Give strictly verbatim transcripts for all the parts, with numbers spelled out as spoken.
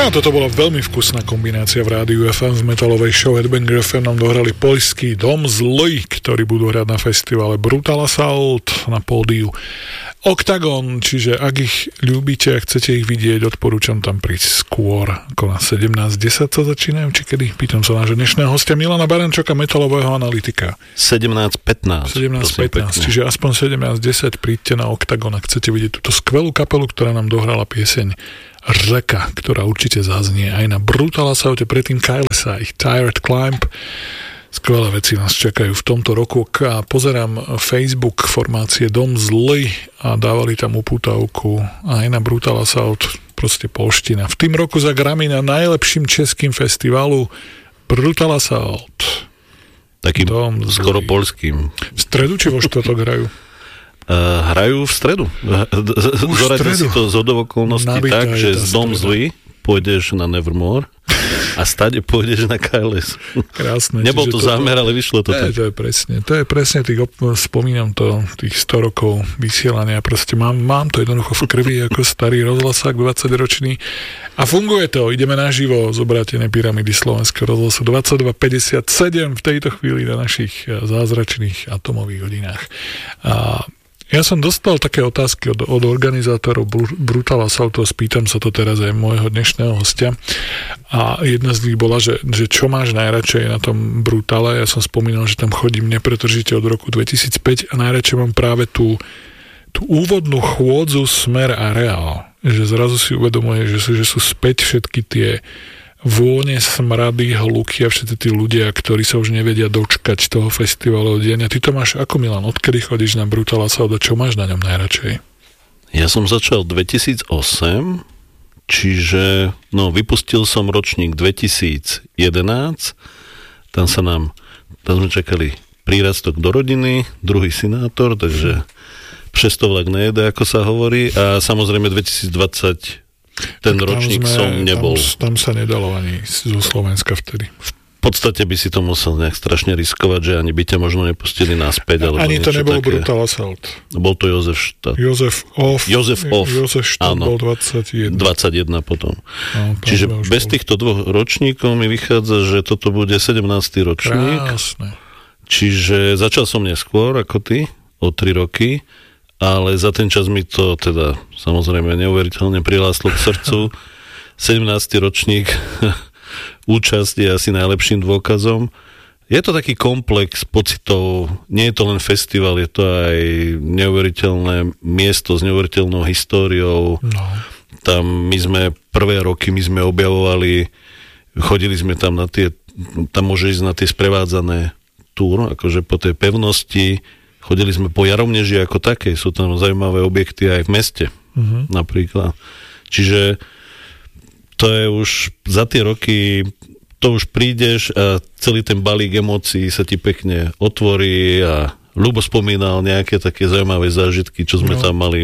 No, toto bola veľmi vkusná kombinácia v rádiu ef em. V metalovej show Headbanger ef em nám dohrali poľský Dom zlý, ktorí budú hrať na festivale Brutal Assault na pódiu Octagon, čiže ak ich ľúbite a chcete ich vidieť, odporúčam tam prísť skôr, ako na sedemnásť desať sa začínajú, či kedy? Pýtam sa nášho dnešného hostia Milana Barančoka, metalového analytika. sedemnásť pätnásť. sedemnásť pätnásť, čiže aspoň sedemnásť desať príďte na Octagon, ak chcete vidieť túto skvelú kapelu, ktorá nám dohrala pieseň Reka, ktorá určite zaznie aj na Brutal Assault, predtým Kylesa, ich Tired Climb. Skvelé veci nás čakajú v tomto roku. A pozerám Facebook formácie Dom zlý a dávali tam upútavku aj na Brutal Assault, proste polština. V tým roku za Grammy na najlepším českým festivalu Brutal Assault. Takým Dom skoro zlý. Poľským. V stredu či vo štvrtok hrajú? Uh, hrajú v stredu. Zoradne si to z okolností tak, že z Dom zlý pôjdeš na Nevermore a stade pôjdeš na Kyles. Krásne. Nebol to zámer, ale vyšlo to tak. To je presne, to je presne tých, spomínam to, tých sto rokov vysielania, proste mám, mám to jednoducho v krvi ako starý rozhlasák dvadsaťročný a funguje to, ideme naživo z obrátenej pyramidy slovenského rozhlasu dvadsaťdva päťdesiatsedem v tejto chvíli na našich zázračných atomových hodinách. A ja som dostal také otázky od, od organizátorov Brutal Assaultu, spýtam sa to teraz aj môjho dnešného hostia a jedna z nich bola, že, že čo máš najradšej na tom Brutale. Ja som spomínal, že tam chodím nepretržite od roku dvetisícpäť a najradšej mám práve tú, tú úvodnú chôdzu Smer a Reál, že zrazu si uvedomuje, že sú, že sú späť všetky tie vône, smrady, hluky a všetci tí ľudia, ktorí sa už nevedia dočkať toho festivalu diania. Ty to máš ako, Milan? Odkedy chodíš na Brutal Assault a čo máš na ňom najradšej? Ja som začal dvetisícosem, čiže no, vypustil som ročník dvetisícjedenásť, tam sa nám, tam sme čakali prírastok do rodiny, druhý sinátor, takže přes to vlak nejede, ako sa hovorí, a samozrejme dvetisícdvadsať ten ročník sme, som nebol. Tam, tam sa nedalo ani zo Slovenska vtedy. V podstate by si to musel nejak strašne riskovať, že ani by ťa možno nepustili naspäť. Alebo ani to nebol také. Brutal Assault. Bol to Jozef Štát. Jozef Off. Jozef Off. Jozef Štát áno. Bol dvadsaťjeden. dvadsaťjeden potom. No, čiže bez bol. Týchto dvoch ročníkov mi vychádza, že toto bude sedemnásty ročník. Krásne. Čiže začal som neskôr ako ty, o tri roky. Ale za ten čas mi to teda samozrejme neuveriteľne priláslo k srdcu. sedemnásty ročník, účasť je asi najlepším dôkazom. Je to taký komplex pocitov, nie je to len festival, je to aj neuveriteľné miesto s neuveriteľnou históriou. No. Tam my sme, prvé roky my sme objavovali, chodili sme tam na tie, tam môže ísť na tie sprevádzané túr, akože po tej pevnosti. Chodili sme po Jaromneži ako také, sú tam zaujímavé objekty aj v meste, uh-huh. napríklad. Čiže to je už za tie roky, to už prídeš a celý ten balík emócií sa ti pekne otvorí a Ľubo spomínal nejaké také zaujímavé zážitky, čo sme no. tam mali.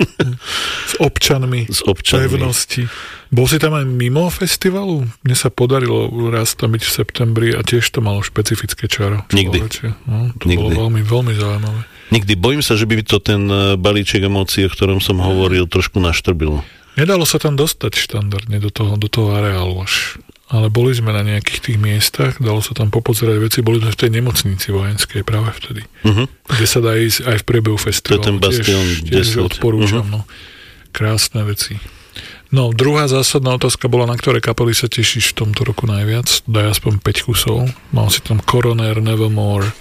S občanmi, S občanmi. Pevnosti. Bol si tam aj mimo festivalu? Mne sa podarilo raz tam byť v septembri a tiež to malo špecifické čaro. Nikdy. No, to Nikdy. bolo veľmi, veľmi zaujímavé. Nikdy. Bojím sa, že by to ten balíček emócií, o ktorom som hovoril, trošku naštrbilo. Nedalo sa tam dostať štandardne do toho, do toho areálu až. Ale boli sme na nejakých tých miestach, dalo sa tam popozerať veci, boli sme v tej nemocnici vojenskej práve vtedy. Uh-huh. Kde sa dá ísť aj v priebehu festivalu. To je ten Bastion tiež, tiež odporúčam. Uh-huh. No. Krásne veci. No, druhá zásadná otázka bola, na ktoré kapely sa tešíš v tomto roku najviac? Daj aspoň päť kusov. Mal si tam Coroner, Nevermore.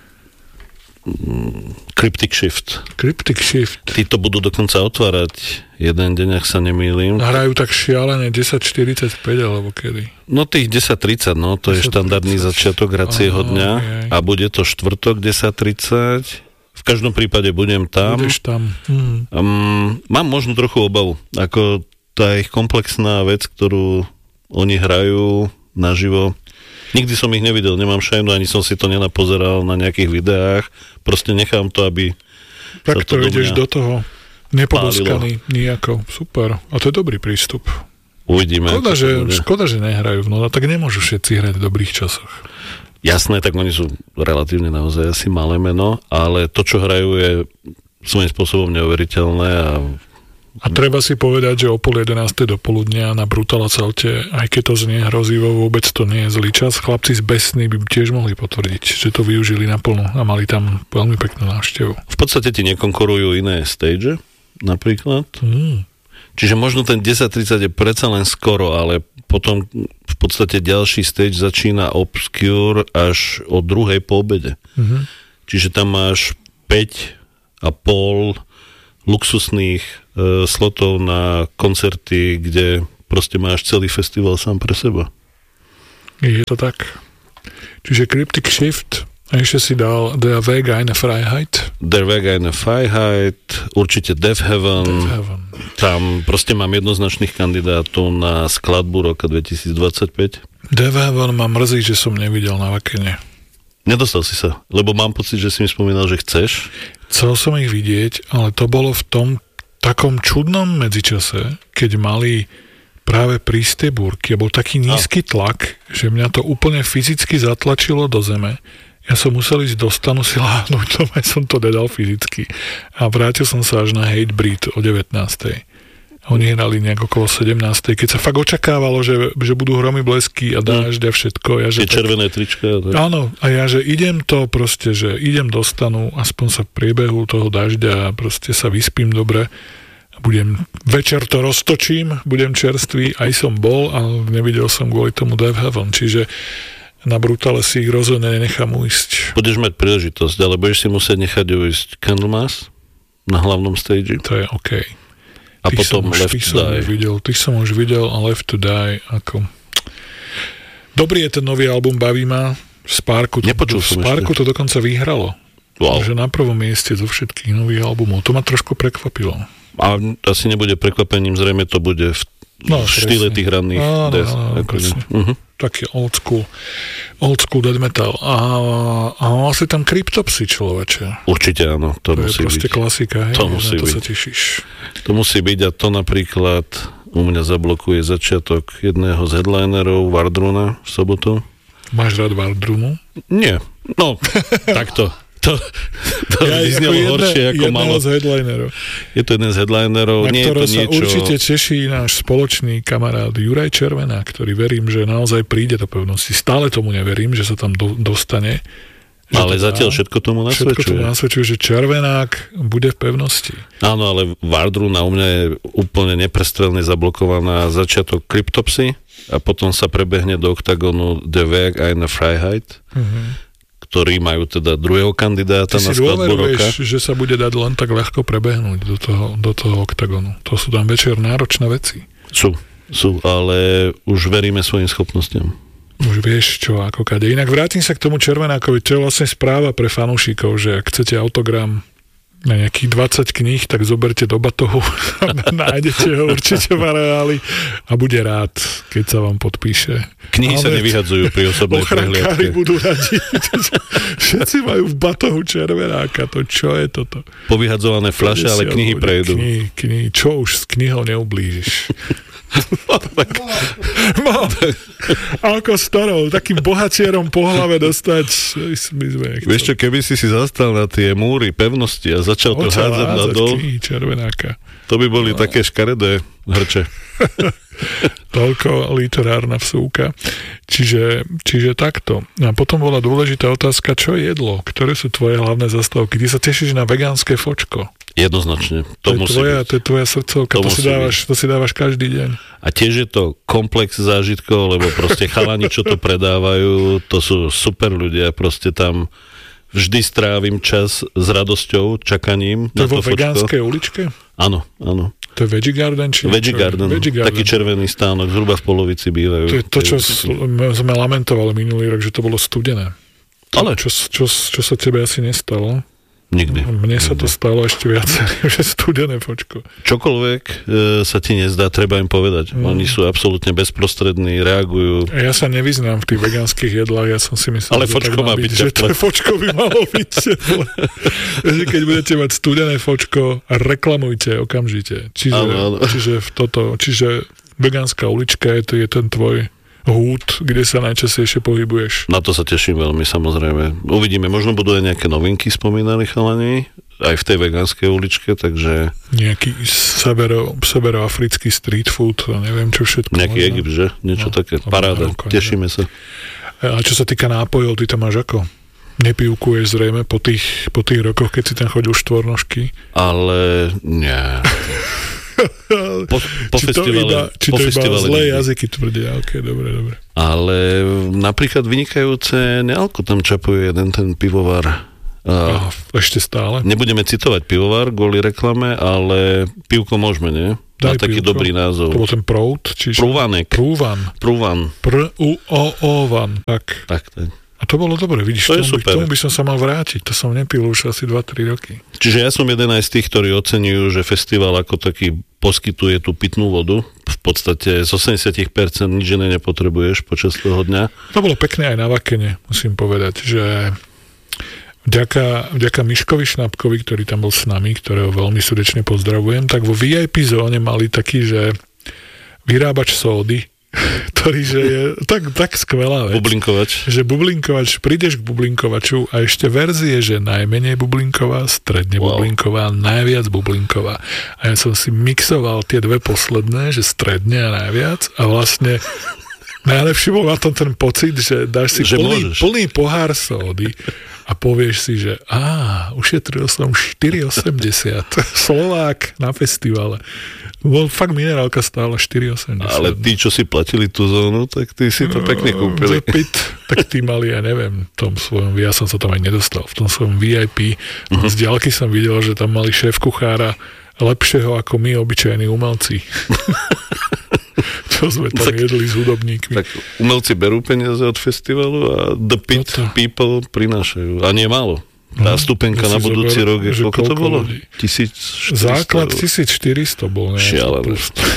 Cryptic Shift. Cryptic Shift. Tí to budú dokonca otvárať jeden deň, ak sa nemýlim. Hrajú tak šialene desať štyridsaťpäť alebo kedy? No tých desať tridsať, no to desať, je štandardný tridsať začiatok hracieho dňa okay. A bude to štvrtok desať tridsať. V každom prípade budem tam. Budeš tam. Hmm. Um, mám možno trochu obavu, ako tá ich komplexná vec, ktorú oni hrajú naživo. Nikdy som ich nevidel, nemám šajnu, ani som si to nenapozeral na nejakých videách. Proste nechám to, aby tak to, to ideš do toho nepoboskaný pálilo. Nijako. Super. A to je dobrý prístup. Uvidíme. Škoda, že, škoda, že nehrajú. No tak nemôžu všetci hrať v dobrých časoch. Jasné, tak oni sú relatívne naozaj asi malé meno, ale to, čo hrajú, je svojím spôsobom neuveriteľné a A treba si povedať, že o pol jedenástej do poludnia na Brutala Salte, aj keď to znie hrozivo, vôbec to nie je zlý čas. Chlapci z Besny by tiež mohli potvrdiť, že to využili naplno a mali tam veľmi peknú návštevu. V podstate ti nekonkurujú iné stage, napríklad. Mm. Čiže možno ten desať tridsať je predsa len skoro, ale potom v podstate ďalší stage začína Obscure až o druhej po obede. Mm-hmm. Čiže tam máš päť a pol luxusných e, slotov na koncerty, kde proste máš celý festival sám pre seba. Je to tak. Čiže Cryptic Shift a ešte si dal Der Weg eine Freiheit. Der Weg eine Freiheit, určite Death Heaven. Death Heaven. Tam proste mám jednoznačných kandidátov na skladbu roka dvetisícdvadsaťpäť. Death Heaven ma mrzí, že som nevidel na Vakene. Nedostal si sa, lebo mám pocit, že si mi spomínal, že chceš. Chcel som ich vidieť, ale to bolo v tom takom čudnom medzičase, keď mali práve prísť tie búrky a bol taký nízky tlak, že mňa to úplne fyzicky zatlačilo do zeme. Ja som musel ísť do stanu si láhnuť, lebo som to nedal fyzicky. A vrátil som sa až na Hatebreed o devätnástej. Oni hrali nejak okolo sedemnástej, keď sa fakt očakávalo, že, že budú hromy, blesky a dážď a všetko. Ja, že je tak, červené trička. Tak... Áno, a ja, že idem to proste, že idem do stanu, aspoň sa v priebehu toho dažďa proste sa vyspím dobre. Budem, večer to roztočím, budem čerstvý, aj som bol, ale nevidel som kvôli tomu Death Heaven, čiže na Brutale si ich rozhodne nenechám ujsť. Budeš mať príležitosť, ale budeš si musieť nechať ujsť Candlemass na hlavnom stage. To je OK. A tých potom už, Left to Die. Videl, tých som už videl a Left to Die ako... Dobrý je ten nový album, baví ma. V Sparku to, Nepočul v Sparku to dokonca vyhralo. Wow. Že na prvom mieste zo všetkých nových albumov. To ma trošku prekvapilo. A asi nebude prekvapením, zrejme to bude v, no, v štýle tých ranných no, death. No, no, uh-huh. Taký old school old school death metal. A, a mal si tam Cryptopsy, človeče. Určite áno, to, to musí byť. To je proste klasika, hej? To musí na to byť. sa tešíš. To musí byť a to napríklad u mňa zablokuje začiatok jedného z headlinerov Vardruna v sobotu. Máš rád Vardrunu? Nie. No, takto. To, to ja, vyznelo horšie ako malo. Z headlinerov. Je to jeden z headlinerov. Na nie ktoré je to sa niečo... určite teší náš spoločný kamarát Juraj Červená, ktorý verím, že naozaj príde do pevnosti. Stále tomu neverím, že sa tam do, dostane. Ale zatiaľ všetko tomu nasvedčuje. Všetko tomu nasvedčuje, že Červenák bude v pevnosti. Áno, ale Vardruna u mňa je úplne neprestrelne zablokovaná začiatok Cryptopsy a potom sa prebehne do oktagonu Der Weg eine Freiheit. Mhm. Ktorí majú teda druhého kandidáta Ty na skladbu roka. Ty si že sa bude dať len tak ľahko prebehnúť do toho, do toho oktagonu. To sú tam večer náročné veci. Sú, sú, ale už veríme svojim schopnostiam. Už vieš čo, ako kade. Inak vrátim sa k tomu Červenákovi. To je vlastne správa pre fanúšikov, že ak chcete autogram na nejakých dvadsať kníh, tak zoberte do batohu, nájdete ho určite v areáli a bude rád, keď sa vám podpíše. Knihy ale sa nevyhadzujú pri osobnej prehliadke. Ochrankári budú radi. Všetci majú v batohu Červenáka. To čo je toto? Povyhadzované fľaše, ale knihy prejdú. Knihy, knihy. Čo už s knihou neublížiš? No, ako starou, takým bohatierom po hlave dostať. My sme Vieš čo, keby si si zastal na tie múry pevnosti a začal to hádzať na dol, Červenáka. To by boli no. také škaredé hrče. Toľko literárna vsúka. Čiže, čiže takto. A potom bola dôležitá otázka, čo je jedlo? Ktoré sú tvoje hlavné zastávky? Ty sa tešíš na vegánske fočko? Jednoznačne. To, to, je, musí tvoja, byť. to je tvoja srdcovka, to, to, si dávaš, to si dávaš každý deň. A tiež je to komplex zážitkov, lebo proste chalani, čo to predávajú, to sú super ľudia, proste tam vždy strávim čas s radosťou, čakaním to na to vo vegánskej uličke? Áno, áno. To je Veggie Garden? Či Veggie Garden, Veggie Garden, taký červený stánok, zhruba v polovici bývajú. To je to, čo sme lamentovali minulý rok, že to bolo studené. Ale? Čo, čo, čo sa tebe asi nestalo? Nikdy. Mne sa to stalo ešte viac, že studené fočko. Čokoľvek e, sa ti nezdá, treba im povedať. Mm. Oni sú absolútne bezprostrední, reagujú. Ja sa nevyznám v tých vegánskych jedlách, ja som si myslel, ale fočko má byť, že to fočko by malo byť teple. Keď budete mať studené fočko, reklamujte okamžite. Čiže, ano, ano. čiže v toto, čiže vegánska ulička je, to je ten tvoj húd, kde sa najčastejšie pohybuješ? Na to sa teším veľmi, samozrejme. Uvidíme, možno budú aj nejaké novinky, spomínali chalani, aj v tej vegánskej uličke, takže... Nejaký severo, severoafrický street food, neviem čo všetko. Nejaký možno. Egypt, že? Niečo no, také. Paráda, tešíme sa. A čo sa týka nápojov, ty to máš ako? Nepivkuješ zrejme po tých, po tých rokoch, keď si tam chodil štvornožky? Ale nie... Po, po či festivale, to iba, či po to iba zlé jazyky tvrdia, ok, dobre, dobre. Ale napríklad vynikajúce nealko tam čapuje jeden ten pivovar. A, ešte stále. Nebudeme citovať pivovar kvôli reklame, ale pivko môžeme, nie? Má taký pivko. Dobrý názov. To bol ten Prout? Čiže... Prúvanek. Prúvan. Prúvan. Pr-u-o-o-van. Tak. Tak, tak. A to bolo dobre, vidíš, to tomu, by, tomu by som sa mal vrátiť. To som nepil už asi dva tri roky. Čiže ja som jeden aj z tých, ktorí oceňujú, že festival ako taký poskytuje tú pitnú vodu. V podstate z osemdesiat percent nič iné nepotrebuješ počas toho dňa. To bolo pekné aj na Vakene, musím povedať, že vďaka, vďaka Miškovi Šnapkovi, ktorý tam bol s nami, ktorého veľmi srdečne pozdravujem, tak vo vé í pé zóne mali taký, že vyrábač sódy, ktorý, že je tak, tak skvelá vec. Bublinkovač. Že bublinkovač, prídeš k bublinkovaču a ešte verzie, že najmenej bublinková, stredne wow. bublinková, najviac bublinková. A ja som si mixoval tie dve posledné, že stredne a najviac a vlastne najlepší bol na tom ten pocit, že dáš si že plný, plný pohár sódy a povieš si, že á, ušetril som štyri osemdesiat. Slovák na festivale. Bol fakt minerálka stála štyri osemdesiat. Ale tí, čo si platili tú zónu, tak tí si to pekne kúpili. Pit, tak tí mali, ja neviem, v tom svojom, ja som sa tam aj nedostal, v tom svojom vé í pé. Uh-huh. Z diaľky som videl, že tam mali šéf kuchára lepšieho ako my, obyčajní umelci. Čo sme tam tak, jedli s hudobníkmi. Tak umelci berú peniaze od festivalu a the pit Toto. people prinášajú. A nie málo. Tá no, stupenka na budúci zober, rok je, koľko to bolo? tisícštyristo Základ tisícštyristo bol. Šialené.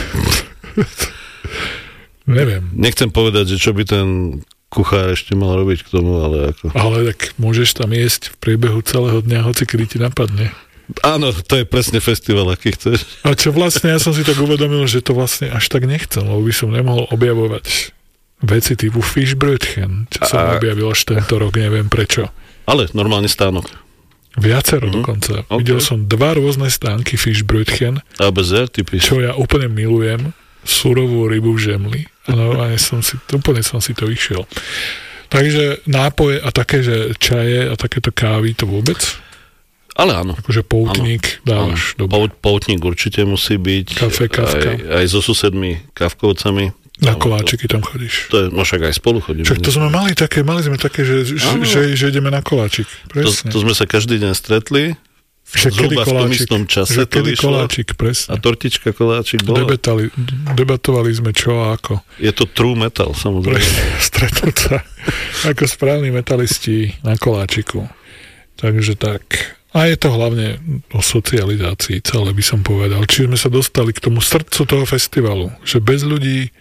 Neviem. Nechcem povedať, že čo by ten kuchár ešte mal robiť k tomu, ale ako... Ale tak môžeš tam jesť v priebehu celého dňa, hoci kedy ti napadne. Áno, to je presne festival, aký chceš. A čo vlastne, ja som si tak uvedomil, že to vlastne až tak nechcem, lebo by som nemohol objavovať veci typu Fischbrötchen, čo som a... objavil až tento rok, neviem prečo. Ale normálne stánok. Viacero mm-hmm. dokonca. Okay. Videl som dva rôzne stánky Fischbrötchen, á bé zet, ty píš. Čo ja úplne milujem, surovú rybu v žemli. A normálne som si, úplne som si to vyšiel. Takže nápoje a také, že čaje a takéto kávy, to vôbec? Ale áno. Akože poutník áno. dávaš. Áno. Poutník určite musí byť. Kafe, kávka. Aj, aj so susedmi kávkovcami. Na koláčiky tam chodíš. To je, no však aj spolu chodíme. Však to sme mali také, mali sme také, že, že, že ideme na koláčik. Presne. To, to sme sa každý deň stretli. Zhruba v tom istom čase to vyšlo. Koláčik, presne. A tortička koláčik bola. Debatali, debatovali sme čo a ako. Je to true metal, samozrejme. Stretnúť sa ako správni metalisti na koláčiku. Takže tak. A je to hlavne o socializácii, celé by som povedal. Čiže sme sa dostali k tomu srdcu toho festivalu. Že bez ľudí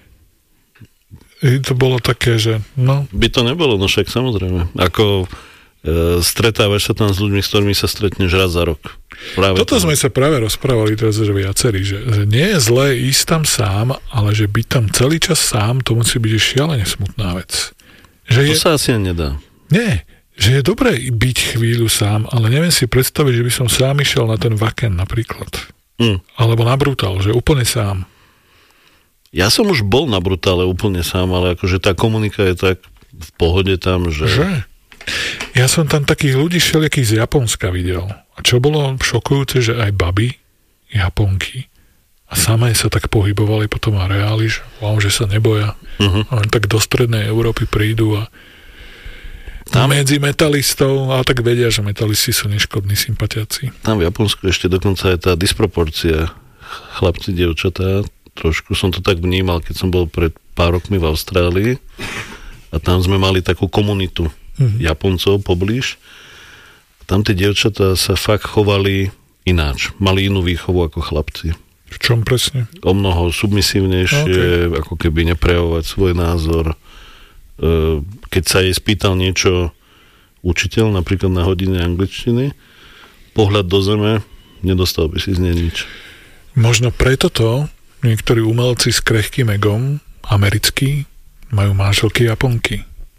to bolo také, že no... By to nebolo, no však samozrejme. Ako e, stretávaš sa tam s ľuďmi, s ktorými sa stretneš raz za rok. Práve Toto tam. sme sa práve rozprávali teraz, že viacerí, že, že nie je zlé ísť tam sám, ale že byť tam celý čas sám, to musí byť šialene smutná vec. Že to je, sa asi nedá. Nie, že je dobré byť chvíľu sám, ale neviem si predstaviť, že by som sám išiel na ten Wacken napríklad. Mm. Alebo na Brutal, že úplne sám. Ja som už bol na Brutále úplne sám, ale akože tá komunika je tak v pohode tam, že... Že? Ja som tam takých ľudí všelijakých z Japonska videl. A čo bolo šokujúce, že aj baby, Japonky, a samé sa tak pohybovali po tom areáli, že, wow, že sa neboja. Uh-huh. A len tak do strednej Európy prídu a tam medzi metalistov, ale tak vedia, že metalisti sú neškodní sympatiaci. Tam v Japonsku ešte dokonca je tá disproporcia chlapci, dievčatá. Trošku som to tak vnímal, keď som bol pred pár rokmi v Austrálii a tam sme mali takú komunitu mm-hmm. Japoncov poblíž. Tam tie dievčatá sa fakt chovali ináč. Mali inú výchovu ako chlapci. V čom presne? O mnoho submisívnejšie, okay. Ako keby neprejavovať svoj názor. Keď sa jej spýtal niečo učiteľ, napríklad na hodine angličtiny, pohľad do zeme, nedostal by si z nej nič. Možno preto to niektorí umelci s krehkým egom, americkí, majú manželky Japonky.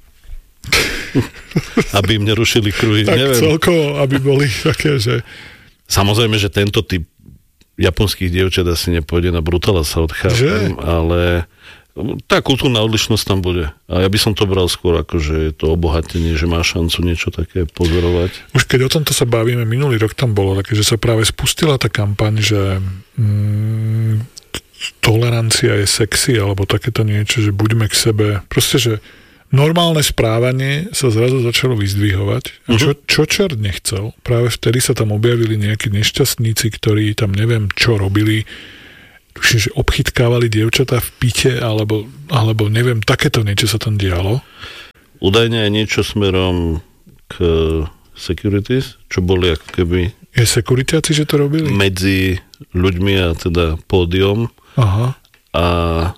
Aby im nerušili kruhy, tak neviem. celkovo, aby boli také, že... Samozrejme, že tento typ japonských dievčat asi nepôjde na brutala, sa odchádzam, ale tá kultúrna odlišnosť tam bude. A ja by som to bral skôr ako, že je to obohatenie, že má šancu niečo také pozorovať. Už keď o tomto sa bavíme, minulý rok tam bolo také, že sa práve spustila tá kampaň, že mm, tolerancia je sexy, alebo takéto niečo, že buďme k sebe. Proste, že normálne správanie sa zrazu začalo vyzdvihovať. A čo, čo čert nechcel? Práve vtedy sa tam objavili nejakí nešťastníci, ktorí tam neviem, čo robili. Tuším, že obchytkávali dievčatá v pite, alebo, alebo neviem, takéto niečo sa tam dialo. Údajne aj niečo smerom k securities, čo boli ako keby... Je sekuritáci, že to robili? Medzi ľuďmi a teda pódium. Aha. A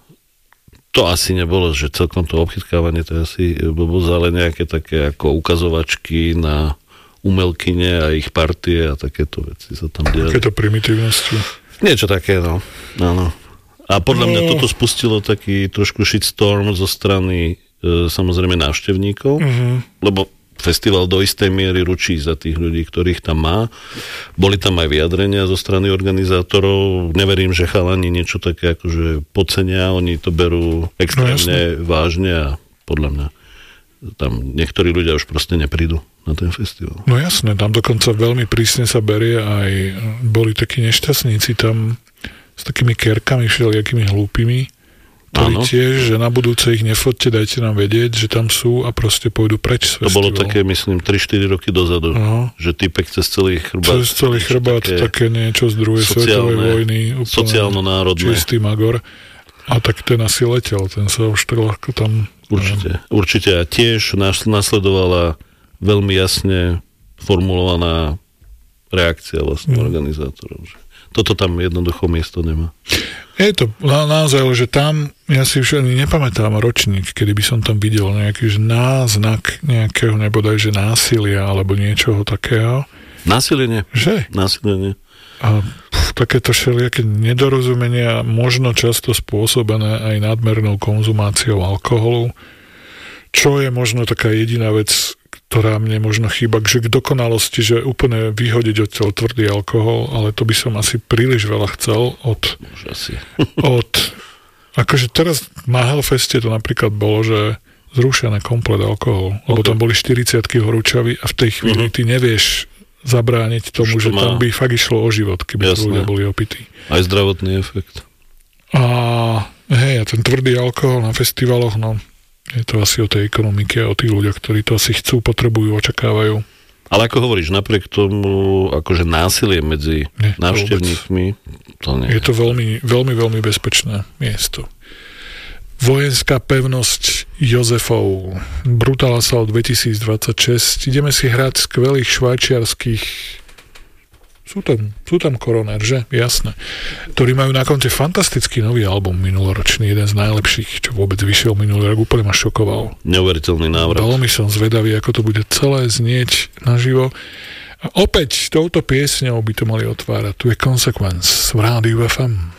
to asi nebolo, že celkom to obchytkávanie, to je asi blbosť, ale nejaké také ako ukazovačky na umelkyne a ich partie a takéto veci sa tam diali. Takéto primitívnosti. Niečo také, no. Áno. A podľa no. mňa toto spustilo taký trošku shitstorm zo strany e, samozrejme návštevníkov, uh-huh. lebo festival do istej miery ručí za tých ľudí, ktorých tam má. Boli tam aj vyjadrenia zo strany organizátorov. Neverím, že chalani niečo také akože podcenia, oni to berú extrémne no, vážne a podľa mňa tam niektorí ľudia už proste neprídu na ten festival. No jasné, tam dokonca veľmi prísne sa berie, aj boli takí nešťastníci tam s takými kerkami všelijakými hlúpimi, ktorí áno. tiež, že na budúce ich nefoďte, dajte nám vedieť, že tam sú a proste pôjdu preč z festivalu. To bolo také, myslím, tri štyri roky dozadu, no. že týpek cez celý chrbát. Cez celý chrbát, také, také niečo z druhej svetovej vojny. Sociálno-národné. Čistý magor. A tak ten asi letel, ten sa už tak ľahko tam... Určite, no. určite. A tiež nasledovala veľmi jasne formulovaná reakcia vlastne mm. organizátorov. Že toto tam jednoducho miesto nemá. Je to naozaj, že tam, ja si už ani nepamätám ročník, kedy by som tam videl nejaký že náznak nejakého nebodaj, že násilia alebo niečoho takého. Násilie nie. Že? Násilie nie. A pf, takéto všelijaké nedorozumenia možno často spôsobené aj nadmernou konzumáciou alkoholu, čo je možno taká jediná vec, ktorá mne možno chýba, že k dokonalosti, že úplne vyhodiť odtiaľ tvrdý alkohol, ale to by som asi príliš veľa chcel od... Asi. od akože teraz na Hellfeste to napríklad bolo, že zrušené komplet alkohol, lebo okay. tam boli štyridsiatky horúčavy a v tej chvíli uh-huh. ty nevieš zabrániť tomu, to že má... tam by fakt išlo o život, keby ľudia boli opití. Aj zdravotný efekt. A hej, a ten tvrdý alkohol na festivaloch, no je to asi o tej ekonomike, o tých ľuďoch, ktorí to asi chcú, potrebujú, očakávajú. Ale ako hovoríš, napriek tomu, akože násilie medzi nie, návštevníkmi, to nie. Je to veľmi, veľmi, veľmi bezpečné miesto. Vojenská pevnosť Jozefov. Brutal Assault dvetisícdvadsaťšesť. Ideme si hrať skvelých švajčiarských Sú tam, sú tam Koroner, že? Jasné. Ktorí majú na konte fantastický nový album minuloročný, jeden z najlepších, čo vôbec vyšiel minulý rok, úplne ma šokoval. Neuveriteľný návrat. Veľmi som zvedavý, ako to bude celé znieť naživo. A opäť touto piesňou by to mali otvárať. Tu je Consequence v Rádiu ef em.